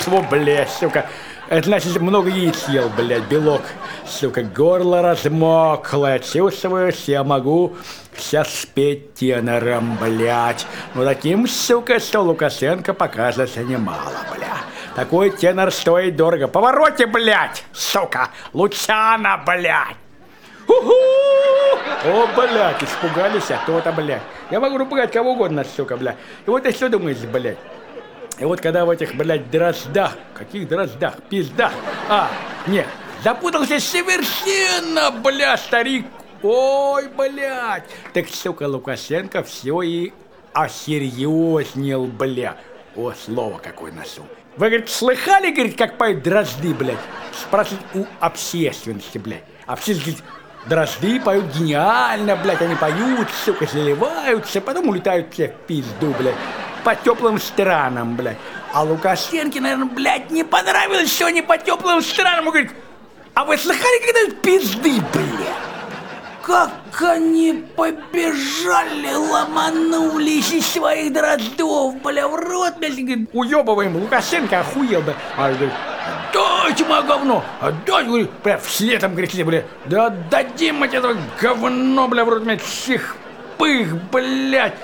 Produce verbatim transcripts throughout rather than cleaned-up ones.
Тьфу, блядь, сука. Это значит, много яиц ел, блядь, белок. Сука, горло размокло. Чувствуешь, я могу сейчас спеть тенором, блядь. Ну, таким, сука, что Лукашенко покажется немало, бля. Такой тенор стоит дорого. Повороте, блядь, сука, Лучана, блядь. Уху! О, блядь, испугались, а то-то, блядь. Я могу напугать кого угодно, сука, блядь. И вот ты что думаешь, блядь? И вот когда в этих, блядь, дроздах, каких дроздах, пиздах, а, нет, запутался совершенно, бля, старик, ой, блядь. Так, сука, Лукашенко все и осерьезнел, бля. О, слово какое носу. Вы, говорит, слыхали, говорит, как поют дрозды, блядь? Спрашивают у общественности, блядь. Общественность говорит, дрозды поют гениально, блядь, они поют, сука, заливаются, потом улетают все в пизду, блядь. По теплым странам, блядь. А Лукашенко, наверное, блядь, не понравилось, что они по теплым странам. Он говорит, а вы слыхали, когда пизды, блядь? Как они побежали, ломанулись из своих дроздов, бля, в рот, блядь. Говорит, уебываем, Лукашенко охуел, бля. А говорит, дайте мое говно, отдайте, говорит, бля, вслед там кричали, бля, да отдадим от этого говно, бля, в рот, блядь, всех пых, блядь.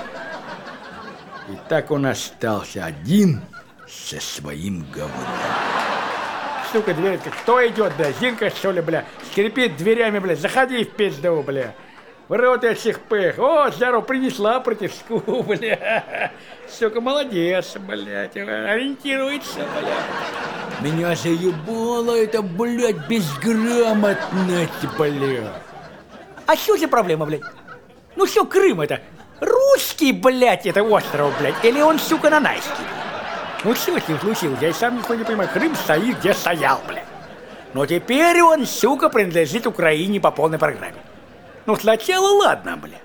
И так он остался один со своим говном. Сука, дверь, кто идет, бля, Зинка, что ли, бля, скрипит дверями, бля, заходи в пизду, бля. В рот я всех пых. О, здорово, принесла противску, бля. Сука, молодец, блядь, ориентируется, бля. Меня заебало это, блядь, безграмотность, бля. А что за проблема, блядь? Ну что, Крым это? Русский, блядь, это остров, блядь, или он, сука, нанайский? Ну, что с ним случилось? Я и сам нихуя не понимаю. Крым стоит, где стоял, блядь. Но теперь он, сука, принадлежит Украине по полной программе. Ну, сначала ладно, блядь.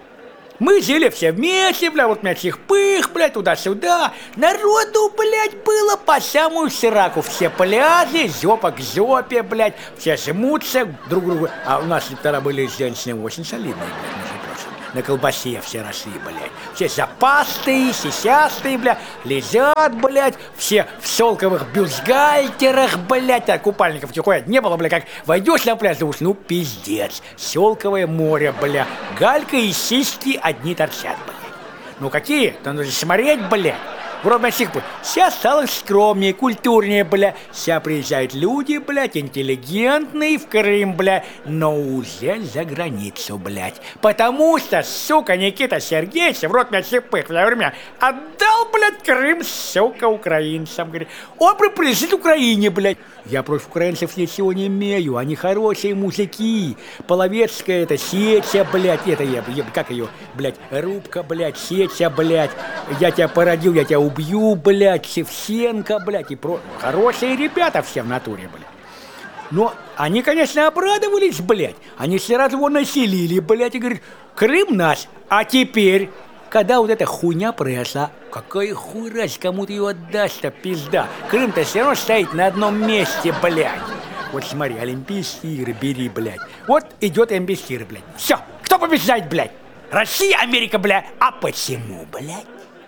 Мы жили все вместе, бля, вот меня всех пых, блядь, туда-сюда. Народу, блядь, было по самую сраку. Все пляжи, жопа к жопе, блядь. Все жмутся друг к другу. А у нас тогда были женщины очень солидные, блядь, между прочим. На колбасе все росли, блядь. Все запастые, сисястые, блядь. Лежат, блядь. Все в шелковых бюстгальтерах, блядь. А купальников нихуя не было, блядь. Как войдешь на пляж, думаешь, ну пиздец. Шелковое море, блядь. Галька и сиськи одни торчат, блядь. Ну какие? Там нужно смотреть, блядь. Вроде всех, блядь. Сейчас стало скромнее, культурнее, бля. Сейчас приезжают люди, блядь, интеллигентные в Крым, бля, но уже за границу, блядь. Потому что, сука, Никита Сергеевич, в рот меня всех пых, во время отдал, блядь, Крым, сука, украинцам. Говорит, он принадлежит Украине, блядь. Я против украинцев ничего не имею, они хорошие мужики. Половецкая это Сеча, блядь, это я, я, как ее, блядь, Рубка, блядь, Сеча, блядь. Я тебя породил, я тебя убью, блядь, Шевченко, блядь, и про... Хорошие ребята все в натуре, блядь. Но они, конечно, обрадовались, блядь. Они сразу его населили, блядь, и говорят, Крым наш, а теперь... Когда вот эта хуйня произошла, какая хуй раз, кому ты ее отдашь-то, пизда. Крым-то все равно стоит на одном месте, блядь. Вот смотри, Олимпийские игры бери, блядь. Вот идет Олимпийские игры, блядь. Все, кто побеждает, блядь? Россия, Америка, блядь. А почему, блядь?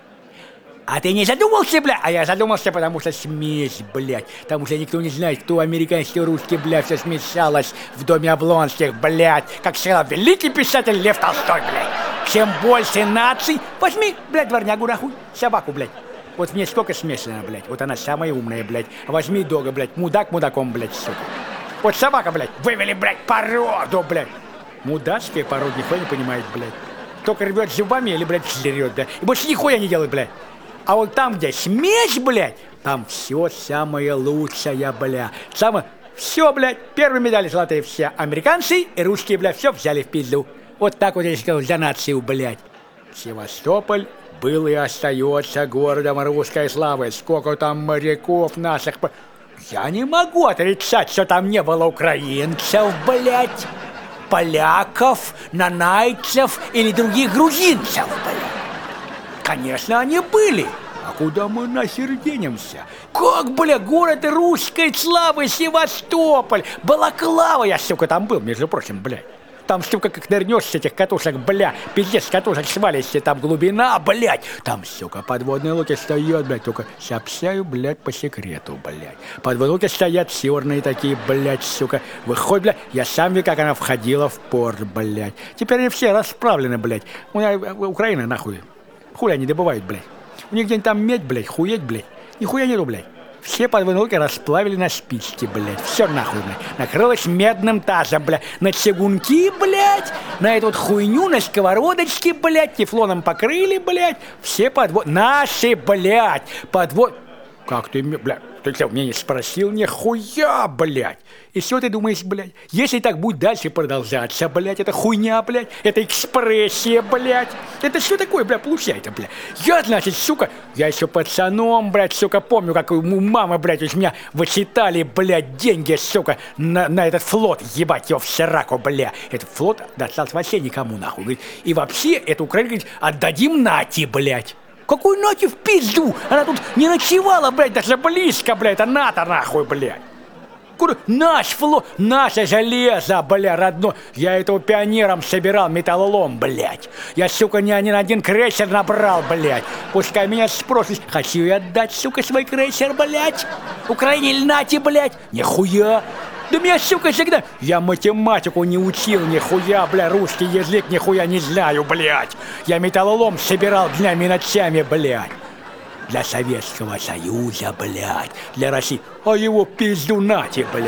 А ты не задумался, блядь? А я задумался, потому что смесь, блядь. Потому что никто не знает, кто американский, кто русский, блядь. Все смешалось в доме Облонских, блядь. Как сказал великий писатель Лев Толстой, блядь. Чем больше наций... Возьми, блядь, дворнягу, нахуй, собаку, блядь. Вот в ней сколько смешано, блядь. Вот она самая умная, блядь. Возьми дога, блядь. Мудак мудаком, блядь, сука. Вот собака, блядь. Вывели, блядь, породу, блядь. Мудацкая порода, нихуя не понимает, блядь. Только рвет зубами или, блядь, жрет, да. И больше нихуя не делает, блядь. А вот там, где смесь, блядь, там все самое лучшее, блядь. Самое... Все, блядь, первые медали золотые все американцы и русские, блядь, все взяли в пизду. Вот так вот я сказал, за нацию, блядь. Севастополь был и остается городом русской славы. Сколько там моряков наших... Я не могу отрицать, что там не было украинцев, блядь, поляков, нанайцев или других грузинцев, блядь. Конечно, они были. А куда мы нахер денемся? Как, бля, город русской славы, Севастополь, Балаклава, я, сука, там был, между прочим, блядь. там, сука, как нырнешь с этих катушек, бля, пиздец, с катушек свалишься, там глубина, блядь, там, сука, подводные лодки стоят, блядь, только сообщаю, блядь, по секрету, блядь. Подводные лодки стоят черные такие, блядь, сука, выходит, блядь, я сам видел, как она входила в порт, блядь. Теперь они все расправлены, блядь. У меня Украина, нахуй, хули они добывают, блядь. У них где-нибудь там медь, блядь, хуеть, блядь, нихуя нету, блядь. Все подводные лодки расплавили на спички, блядь. Все нахуй, блядь. Накрылось медным тазом, блядь. На чугунки, блядь. На эту вот хуйню, на сковородочки, блядь. Тефлоном покрыли, блядь. Все подвод... Наши, блядь. Подвод... Как ты, блядь? Ты что, меня не спросил? Нихуя, блядь. И что ты думаешь, блядь? Если так будет дальше продолжаться, блядь, это хуйня, блядь, это экспрессия, блядь. Это что такое, блядь, получается, блядь? Я, значит, сука, я еще пацаном, блядь, сука, помню, как у мамы, блядь, у меня вычитали, блядь, деньги, сука, на, на этот флот, ебать его в сраку, блядь. Этот флот достался вообще никому, нахуй, говорит. И вообще, эту Украину, говорит, отдадим Нате, блядь. Какой Нате в пизду? Она тут не ночевала, блядь, даже близко, блядь, это НАТО, нахуй, блядь. Куда? Наш флот, наше железо, бля, родной. Я этого пионером собирал, металлолом, блядь. Я, сука, не один, один крейсер набрал, блядь. Пускай меня спросят, хочу я отдать, сука, свой крейсер, блядь. Украине или Нате, блядь? Нихуя. Да меня, сука, всегда... Я математику не учил, нихуя, бля, русский язык нихуя не знаю, блядь. Я металлолом собирал днями и ночами, блядь. Для Советского Союза, блядь, для России. А его пизду Нате, блядь.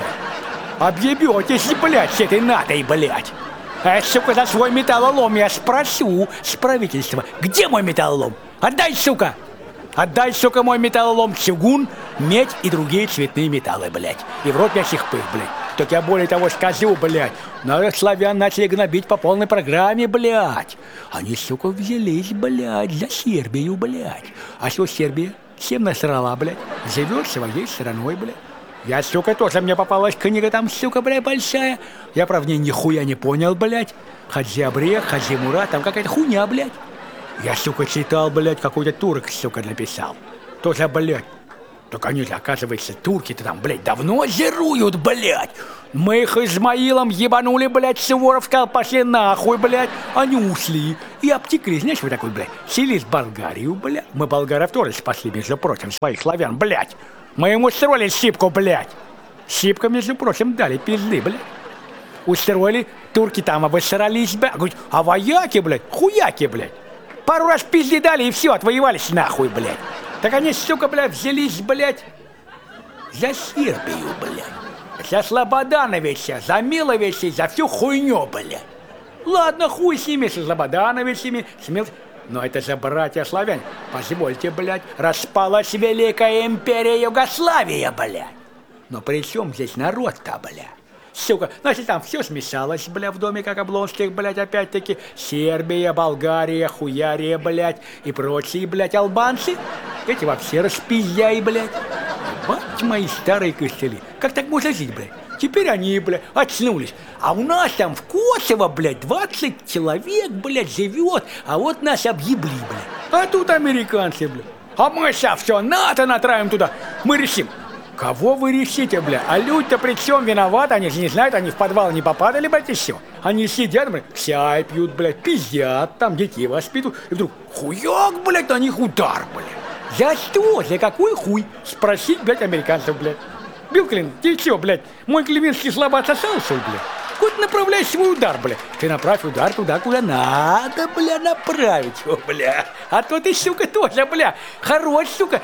Объебетесь, блядь, с этой Натой, блядь. А, сука, за свой металлолом я спрошу с правительства, где мой металлолом? Отдай, сука! Отдай, сука, мой металлолом, чугун, медь и другие цветные металлы, блядь. И в рот мне сихпых, блядь. Так я более того скажу, блядь. Наших славян начали гнобить по полной программе, блядь. Они, сука, взялись, блядь, за Сербию, блядь. А что Сербия? Всем насрала, блядь. Живет своей страной, блядь. Я, сука, тоже, мне попалась книга там, сука, блядь, большая. Я, правда, нихуя не понял, блядь. Хаджи Абрех, Хаджи Мурат, там какая-то хуйня, блядь. Я, сука, читал, блядь, какой-то турок, сука, написал. Тоже, блядь. Так они же, оказывается, турки-то там, блядь, давно зируют, блядь. Мы их Измаилом ебанули, блядь, Суворов сказал, пошли нахуй, блядь. Они ушли и обтекли, знаешь, вот такой, блядь, селись в Болгарию, блядь. Мы болгаров тоже спасли, между прочим, своих славян, блядь. Мы ему устроили щипку, блядь. Щипка, между прочим, дали пизды, блядь. Устроили, турки там обосрались, блядь. Говорит, а вояки, блядь, хуяки, блядь. Пару раз пизды дали и все, отвоевались нахуй, блядь. Так они, сука, блядь, взялись, блядь, за Сербию, блядь. За Слободановича, за Миловича, за всю хуйню, блядь. Ладно, хуй с ними, с Слободановичами, с Мил... Но это же братья славяне. Позвольте, блядь, распалась Великая империя Югославия, блядь. Но при чем здесь народ-то, блядь? Сука, значит, там все смешалось, бля, в доме, как Облонских, блядь, опять-таки. Сербия, Болгария, Хуярия, блядь, и прочие, блядь, албанцы. Эти вообще распизяи, блядь. Бать мои старые костыли. Как так можно жить, блядь? Теперь они, блядь, очнулись. А у нас там в Косово, блядь, двадцать человек, блядь, живет. А вот нас объебли, блядь. А тут американцы, блядь. А мы сейчас все НАТО натравим туда. Мы решим. Кого вы решите, бля? А люди-то при чем виноваты? Они же не знают, они в подвал не попадали, блядь, и все. Они сидят, блядь, чай пьют, блядь, пиздят, там детей воспитывают. И вдруг хуяк, блядь, на них удар, блядь. За что? За какой хуй? Спросить, блядь, американцев, блядь. Билл Клинтон, ты что, блядь, мой клевинский слабо отсосался, блядь? Куда направляй свой удар, блядь? Ты направь удар туда, куда надо, бля, направить, о, бля. А то ты, сука, тоже, бля, хорош, сука.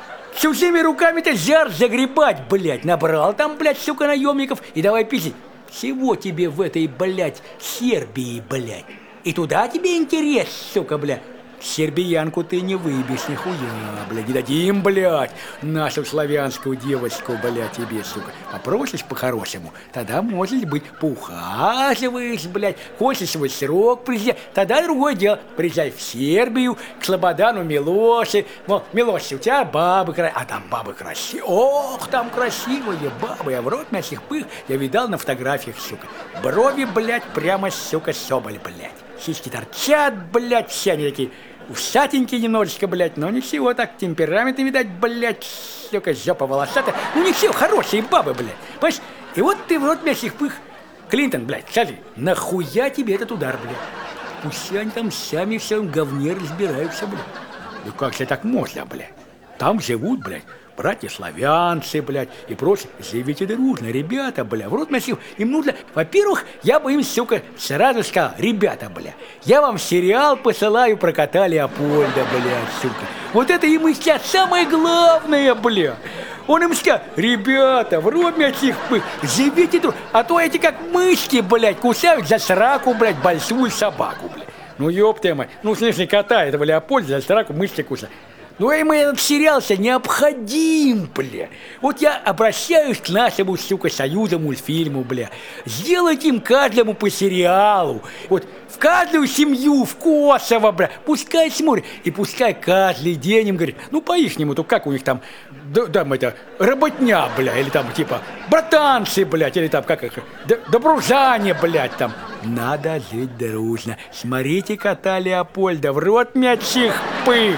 Чужими руками-то жар загребать, блядь, набрал там, блядь, сука, наемников и давай пиздить. Всего тебе в этой, блядь, Сербии, блядь. И туда тебе интерес, сука, блядь. Сербиянку ты не выбьешь, нихуя, блядь, не дадим, блядь, нашу славянскую девочку, блядь, тебе, сука. Попросишь по-хорошему, тогда, может быть, поухаживаешь, блядь, хочешь свой срок приезжать, тогда другое дело. Приезжай в Сербию, к Слободану Милоше, мол, Милоше, у тебя бабы красивые, а там бабы красивые, ох, там красивые бабы, я в рот мясных пых, я видал на фотографиях, сука. Брови, блядь, прямо, сука, соболь, блядь. Сиськи торчат, блядь, все они такие усатенькие немножечко, блядь, но ничего, так темпераментно, видать, блядь, сука, жопа волосатая. Ну ничего, хорошие бабы, блядь, понимаешь? И вот ты в рот мясных пых Клинтон, блядь, скажи, нахуя тебе этот удар, блядь? Пусть они там сами в своем говне разбираются, блядь. Ну как же так можно, блядь? Там живут, блядь, братья-славянцы, блядь, и прочее. Живите дружно, ребята, бля, в рот носил. Им нужно, во-первых, я бы им, сука, сразу сказал, ребята, бля, я вам сериал посылаю про кота Леопольда, бля, сука. Вот это им и сейчас самое главное, бля. Он им сказал, ребята, в рот носил, живите дружно. А то эти как мышки, блядь, кусают за сраку, блядь, большую собаку, блядь. Ну ёпта мать, ну в смысле кота этого Леопольда за сраку мышки кусают. Ну, им этот сериал-то необходим, бля. Вот я обращаюсь к нашему, сука, союзу мультфильму, бля. Сделайте им каждому по сериалу. Вот в каждую семью, в Косово, бля. Пускай смотрят. И пускай каждый день им говорит, ну, по-ихнему, то как у них там, да, там это, работня, бля, или там, типа, братанцы, блядь, или там, как их, добружане, блядь, там. Надо жить дружно. Смотрите кота Леопольда, в рот мячих пых.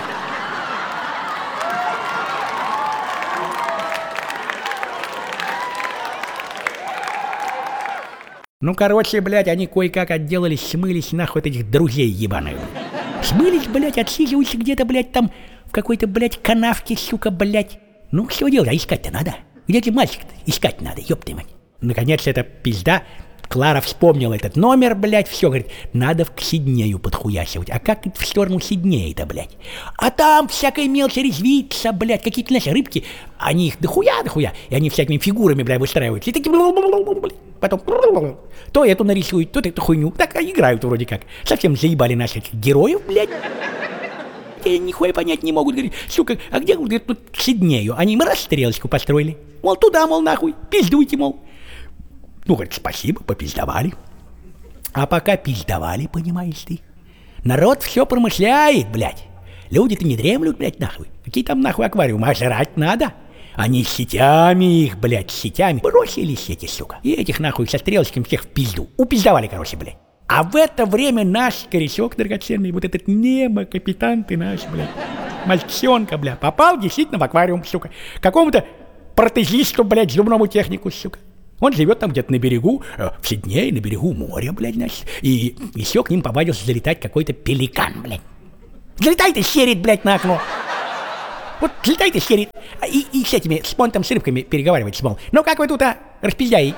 Ну, короче, блядь, они кое-как отделались, смылись нахуй от этих друзей ебаных. Смылись, блядь, отсиживаются где-то, блядь, там в какой-то, блядь, канавке, сука, блядь. Ну, что делать, а искать-то надо? Где ты мальчик-то? Искать надо, ёб ты мать. Наконец, эта пизда, Клара вспомнила этот номер, блядь, все, говорит, надо в к Сиднею подхуясивать. А как в сторону Сиднея-то, блядь? А там всякая мелочь резвится, блядь, какие-то, знаешь, рыбки, они их дохуя-дохуя, и они всякими фигурами, блядь, выстраиваются. И такие, потом то эту нарисуют, то эту хуйню. Так играют вроде как. Совсем заебали наших героев, блядь. И нихуя понять не могут, говорит, сука, а где, говорит, тут к Сиднею? Они им раз стрелочку построили. Мол, туда, мол, нахуй, пиздуйте, мол. Ну, говорит, спасибо, попиздовали. А пока пиздовали, понимаешь ты, народ все промышляет, блядь. Люди-то не дремлют, блядь, нахуй. Какие там нахуй аквариумы, а жрать надо. Они с сетями их, блядь, с сетями бросили сети, сука. И этих нахуй со стрелочками всех в пизду. Упиздовали, короче, блядь. А в это время наш корешок драгоценный, вот этот Немо, капитан ты наш, блядь, мальчонка, блядь, попал действительно в аквариум, сука. Какому-то протезисту, блядь, зубному технику, сука. Он живет там где-то на берегу, э, в Сиднее, на берегу моря, блядь, значит. И еще к ним повадился залетать какой-то пеликан, блядь. Залетай ты, серит, блядь, на окно. Вот залетай ты, серит. И, и с этими, с понтом, с рыбками переговаривается, мол, ну как вы тут, а, распиздяи?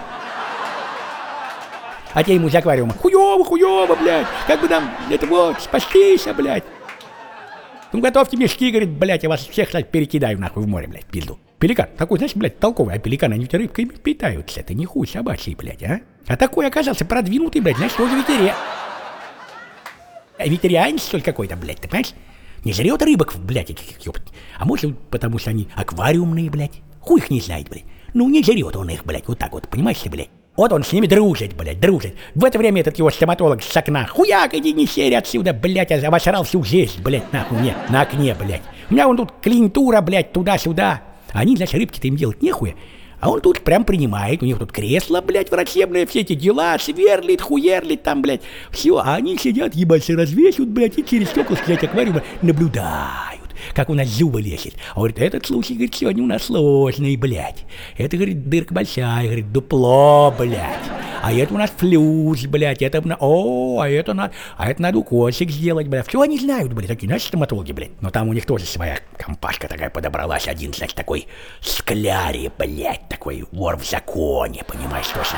А те ему из аквариума, хуёво, хуёво, блядь, как бы нам, это вот, спастись, а, блядь. Ну готовьте мешки, говорит, блядь, я вас всех, кстати, перекидаю нахуй в море, блядь, пизду. Пеликан, такой, знаешь, блядь, толковый, а пеликаны, они рыбками питаются, это не хуй собачий, блядь, а? А такой оказался продвинутый, блядь, знаешь, тоже ветеринар. Ветерианец, что ли, какой-то, блядь, ты понимаешь? Не жрет рыбок, блядь, этих, ёпт. А может, потому что они аквариумные, блядь. Хуй их не знает, блядь. Ну, не жрет он их, блядь, вот так вот, понимаешь ли, блядь? Вот он с ними дружит, блядь, дружит. В это время этот его стоматолог с окна, хуяк, иди не серь отсюда, блядь, я обосрал всю жизнь, блядь, нахуй мне, на окне, блядь. У меня вон тут клиентура, блядь, туда-сюда. Они, значит, рыбки-то им делать нехуя. А он тут прям принимает, у них тут кресло, блядь, врачебное, все эти дела, сверлит, хуерлит там, блядь. Все, а они сидят, ебаться развесят, блядь, и через стекла, блядь, аквариума наблюдают, как у нас зубы лезет. А говорит, этот случай, говорит, сегодня у нас сложный, блядь. Это, говорит, дырка большая, говорит, дупло, блядь. А это у нас флюс, блядь, это, о, а это, на, а это надо укосик сделать, блядь. Все они знают, блядь, такие наши стоматологи, блядь. Но там у них тоже своя компашка такая подобралась, один, значит, такой скляри, блядь, такой вор в законе, понимаешь, точно.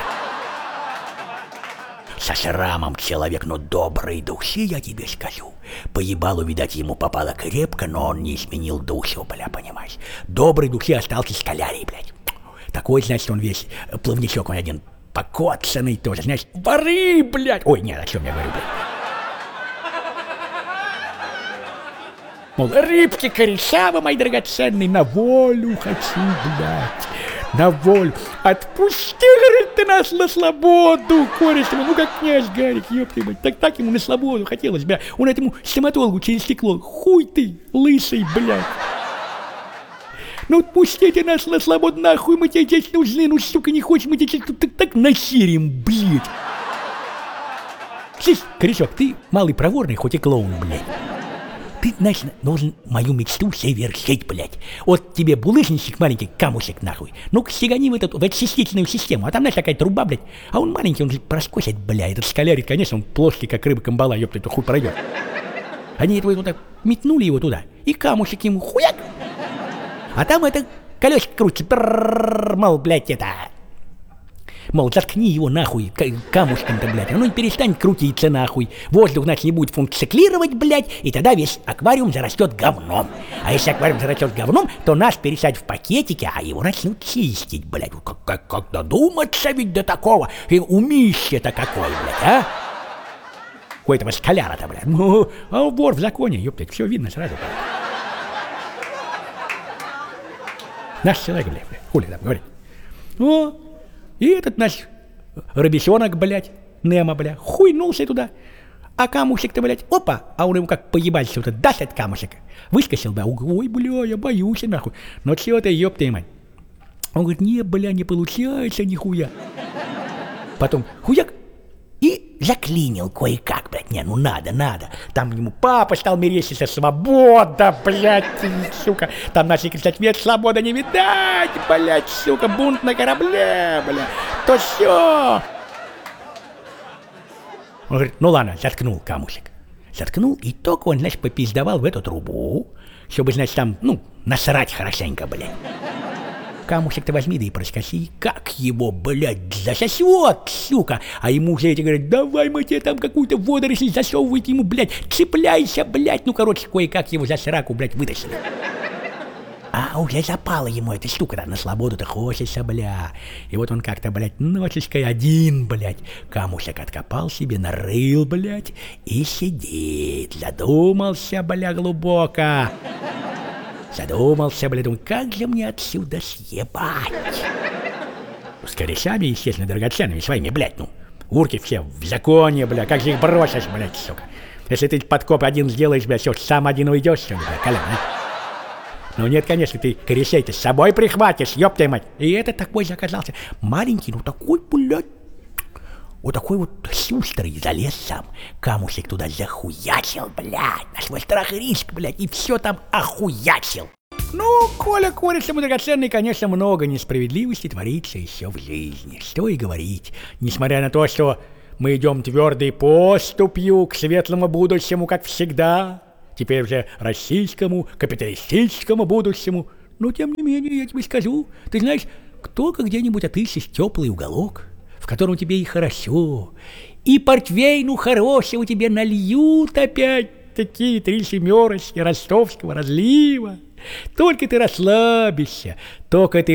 Со шрамом человек, но доброй души, я тебе скажу. По ебалу, видать, ему попало крепко, но он не изменил душу, бля, понимаешь. Доброй души остался скалярий, блядь. Такой, значит, он весь плавничок, он один покоцанный тоже, знаешь. Воры, блядь. Ой, нет, о чем я говорю, блядь. Мол, рыбки, кореша, мои драгоценные, на волю хочу, блядь. На волю. Отпусти, говорит, ты нас на свободу, кореш, ну как князь Гарик, ёпты, блядь. Так, так ему на свободу хотелось, бля. Он этому стоматологу через стекло. Хуй ты, лысый, блядь. Ну отпустите нас на свободу, нахуй мы тебе здесь нужны, ну сука, не хочешь, мы тебе тут так, так насирим, блядь. Слышь, корешок, ты малый проворный, хоть и клоун, блядь. ты, знаешь, должен мою мечту совершить, блядь. Вот тебе булыжничек маленький, камушек нахуй. Ну-ка сигани в эту, в эту числительную систему. А там, знаешь, такая труба, блядь. А он маленький, он же проскочит, блядь. Этот скалярит, конечно, он плоский, как рыба камбала, ёпта, это хуй пройдет. Они этого вот так метнули его туда, и камушек ему хуяк. А там это колесико крутится, мол, блядь, это... Мол, заткни его нахуй, камушком-то, блядь, оно не перестанет крутиться нахуй. Воздух, значит, не будет функционировать, блядь, и тогда весь аквариум зарастет говном. А если аквариум зарастет говном, то нас пересадят в пакетики, а его начнут чистить, блядь. Как, как, как додуматься ведь до такого? И умище-то какой, блядь, а? У этого скаляра-то, блядь. Ну, а вор в законе, ёптать, все видно сразу, блядь. Наш человек, блядь, хули там говорит. О, и этот наш рыбесенок, блядь, Немо, блядь, хуйнулся туда. А камушек-то, блядь, опа, а он ему как поебался, вот даст этот камушек. Выскочил, да, ой, бля, я боюсь, нахуй. Но чего ты, ёпта, мать. Он говорит, не, бля, не получается нихуя. Потом хуяк. И заклинил кое-как, блядь, не, ну надо, надо. Там ему папа стал мерещиться, свобода, блядь, сука. Там начали кричать, нет, свобода не видать, блядь, сука, бунт на корабле, блядь. То все. Он говорит, ну ладно, заткнул камушек. Заткнул, и только он, значит, попиздовал в эту трубу, чтобы, значит, там, ну, насрать хорошенько, блядь. Камушек-то возьми, да и проскоси, как его, блядь, засосет, сука. А ему уже эти говорят, давай мы тебе там какую-то водоросль засовывайте ему, блядь, цепляйся, блядь. Ну, короче, кое-как его за сраку, блядь, вытащили. А уже запала ему эта штука, да, на свободу-то хочется, бля. И вот он как-то, блядь, ночечкой один, блядь, камушек откопал себе, нарыл, блядь, и сидит, задумался, бля, глубоко. Задумался, блядь, думаю, как же мне отсюда съебать? С корешами, естественно, драгоценными своими, блядь, ну. Урки все в законе, бля, как же их бросишь, блядь, сука. Если ты подкоп один сделаешь, блядь, все, сам один уйдешь, все, бля, колян, а? Ну нет, конечно, ты корешей-то с собой прихватишь, ёпта мать. И этот такой же оказался маленький, ну такой, блядь. Вот такой вот шустрый залез сам, камушек туда захуячил, блядь, на свой страх и риск, блядь, и все там охуячил. Ну, Коля, Коля, самый драгоценный, конечно, много несправедливости творится еще в жизни. Что и говорить, несмотря на то, что мы идем твердой поступью к светлому будущему, как всегда, теперь уже российскому, капиталистическому будущему, но тем не менее, я тебе скажу, ты знаешь, кто-то где-нибудь отыщешь теплый уголок, в котором тебе и хорошо, и портвейну хорошего тебе нальют опять такие три семерочки ростовского разлива. Только ты расслабишься, только ты